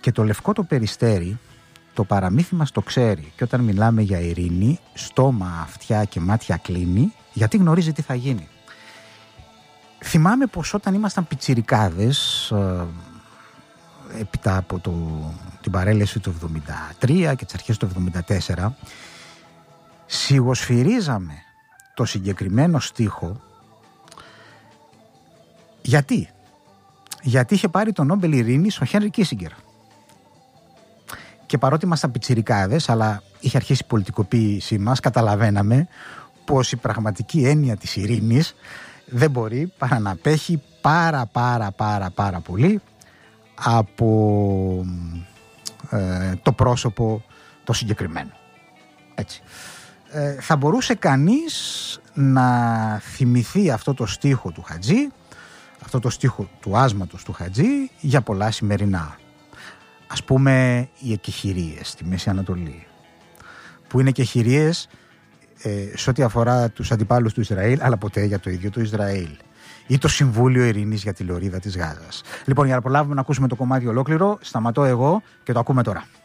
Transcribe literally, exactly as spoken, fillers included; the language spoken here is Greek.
Και το λευκό το περιστέρι, το παραμύθι μας το ξέρει. Και όταν μιλάμε για ειρήνη, στόμα, αυτιά και μάτια κλείνει, γιατί γνωρίζει τι θα γίνει. Θυμάμαι πως όταν ήμασταν πιτσιρικάδες, ε, έπειτα από το, την παρέλαση του εβδομήντα τρία και τις αρχές του εβδομήντα τέσσερα, σιγοσφυρίζαμε το συγκεκριμένο στίχο. Γιατί? Γιατί είχε πάρει τον Νόμπελ Ειρήνης ο Χένρι Κίσιγκερ. Και παρότι ήμασταν πιτσιρικάδες, αλλά είχε αρχίσει η πολιτικοποίησή μας, καταλαβαίναμε πως η πραγματική έννοια της ειρήνης δεν μπορεί παρά να απέχει πάρα πάρα πάρα πάρα πολύ από ε, το πρόσωπο το συγκεκριμένο. Έτσι. Ε, θα μπορούσε κανείς να θυμηθεί αυτό το στίχο του Χατζή, αυτό το στίχο του άσματος του Χατζή για πολλά σημερινά. Ας πούμε οι εκεχηρίες στη Μέση Ανατολή, που είναι εκεχηρίες ε, σε ό,τι αφορά τους αντιπάλους του Ισραήλ, αλλά ποτέ για το ίδιο το Ισραήλ. Ή το Συμβούλιο Ειρήνης για τη Λωρίδα της Γάζας. Λοιπόν, για να προλάβουμε να ακούσουμε το κομμάτι ολόκληρο, σταματώ εγώ και το ακούμε τώρα.